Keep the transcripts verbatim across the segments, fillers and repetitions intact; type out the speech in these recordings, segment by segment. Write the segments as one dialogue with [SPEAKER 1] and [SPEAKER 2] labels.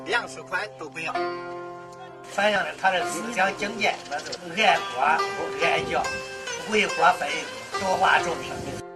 [SPEAKER 1] 粮食款都不要。
[SPEAKER 2] 反映了他的思想境界，那是爱国不爱教，为国分多花众生。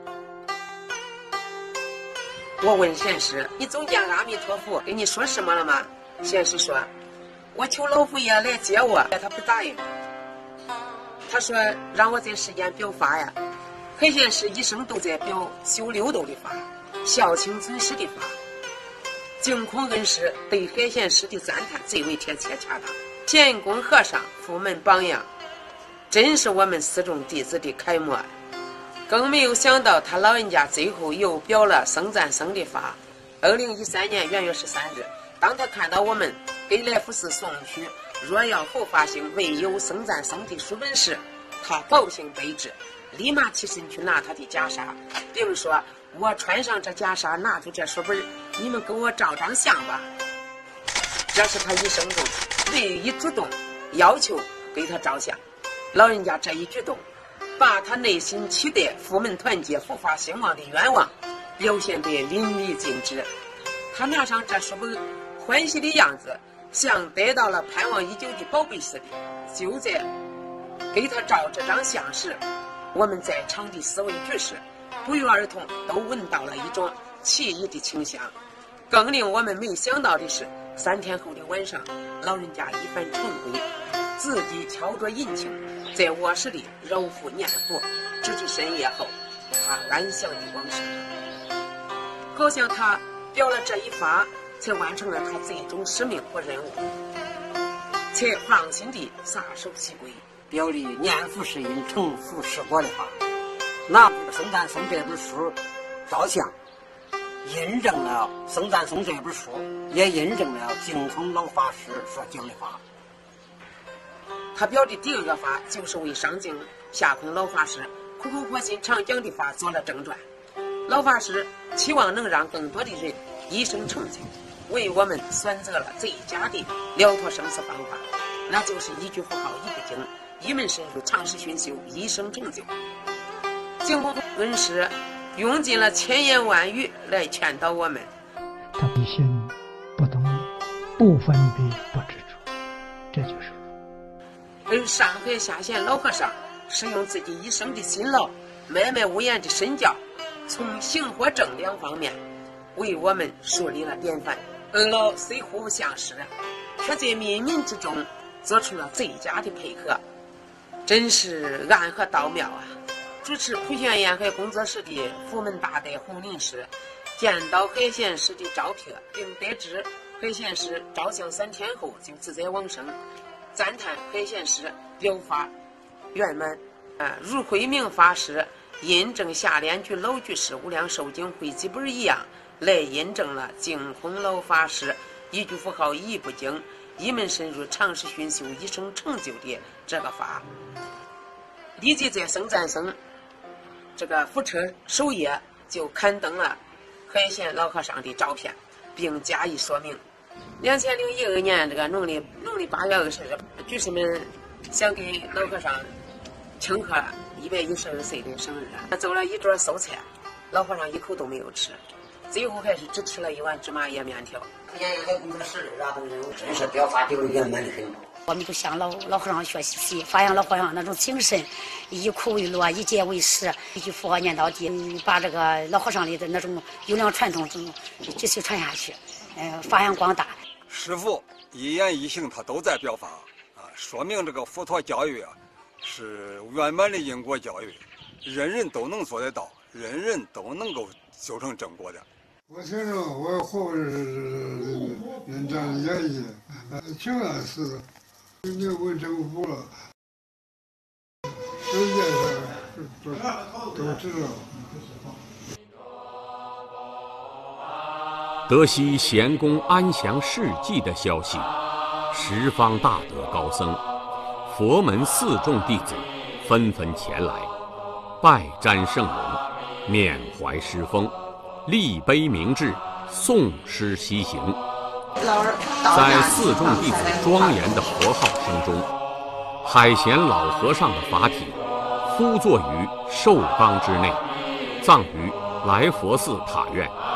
[SPEAKER 3] 我问贤师：“你总见阿弥陀佛跟你说什么了吗？”贤师说：“我求老佛爷来接我，他不答应。他说让我在世间表法呀。海贤师一生都在表修六道的法，孝亲尊师的法。净空恩师对海贤师的赞叹最为贴切恰当。贤公和尚佛门榜样，真是我们四众弟子的楷模。更没有想到他老人家最后又表了僧赞僧的法。二零一三年元月十三日，当他看到我们给来福寺送去若要佛法兴唯有僧赞僧的书本时，他高兴悲之，立马起身去拿他的袈裟，并说：“我穿上这袈裟，拿出这书本，你们给我照张相吧。”这是他一生中唯一主动要求给他照相。老人家这一举动，把他内心期待佛门团结、佛法兴旺的愿望表现得淋漓尽致。他拿上这书本，欢喜的样子像得到了盼望已久的宝贝似的。就在给他照这张相时，我们在场的四位居士不约而同都闻到了一种奇异的清香。更令我们没想到的是，三天后的晚上，老人家一番晨归，自己敲着银磬，在卧室里揉腹念佛，直至深夜后，他安详地往生。好像他表了这一发，才完成了他最终使命和任务，才放心地撒手西归。
[SPEAKER 1] 表里念佛是因，成佛是果的话，拿僧赞僧这本书照相，印证了僧赞僧这本书，也印证了净空老法师所讲的话。
[SPEAKER 3] 他表的第二个法，就是为上净下空老法师苦口婆心常讲的法做了正传。老法师期望能让更多的人一生成就，为我们选择了最佳的了脱生死方法，那就是一句佛号一部经，一门深入，长时熏修，一生成就。净空恩师用尽了千言万语来劝导我们。
[SPEAKER 4] 他不信不懂，不分别不执着，这就是
[SPEAKER 3] 而上海下县老和尚使用自己一生的辛劳，脉脉无言的身教，从行和正两方面为我们树立了典范。二老虽互不相识，却在冥冥之中做出了最佳的配合，真是暗合道妙啊！主持普贤沿海工作室的佛门大德洪林师见到海贤师的照片，并得知海贤师照相三天后就自在往生，赞叹海贤师表法圆满。啊，如慧明法师印证下联居老居士无量寿经汇集本一样，来印证了净空老法师一句佛号一部经，一门深入，长时熏修，一生成就的这个法。立即在僧赞僧这个佛车首页就刊登了海贤老和尚的照片，并加以说明。两千零一二年这个农历农历八月二十日，居士们想给老和尚庆贺一百一十二岁的生日，做了一桌素菜，老和尚一口都没有吃，最后还是只吃了一碗芝麻叶面条。
[SPEAKER 1] 沿海工作室啊，都是真是表法表圆满的很。
[SPEAKER 5] 我们就向老老和尚学习，发扬老和尚那种精神，以苦为乐，以戒为师，一句佛号念到底，把这个老和尚的那种优良传统继续传下去，呃，发扬光大。
[SPEAKER 6] 师父一言一行他都在表法啊，说明这个佛陀教育啊是圆满的因果教育，人人都能做得到，人人都能够修成正果的。
[SPEAKER 7] 我听着我活是人这样演绎，挺安实的，你问政府了，世界上都都知道。
[SPEAKER 8] 得悉贤公安详事迹的消息，十方大德高僧、佛门四众弟子纷纷前来，拜瞻圣容，缅怀师风，立碑铭志，诵诗西行。在四众弟子庄严的佛号声中，海贤老和尚的法体敷坐于寿缸之内，葬于来佛寺塔院。